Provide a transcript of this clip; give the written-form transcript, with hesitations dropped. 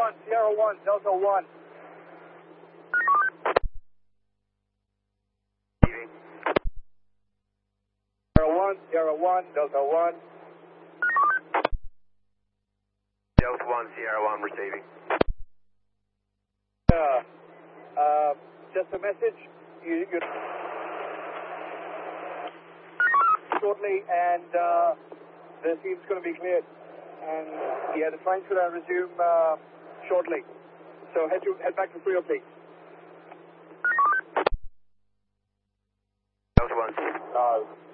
1, Sierra 1, Delta 1. Sierra 1, Delta 1. Delta 1, Sierra 1 receiving. Just a message. You shortly, and the team's going to be cleared. And yeah, the flights will resume shortly. So head back to Frio, please. Delta 1. No.